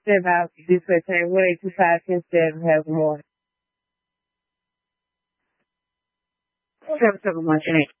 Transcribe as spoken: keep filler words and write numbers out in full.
step out this certain way to five instead of have more. Seven seven one eight.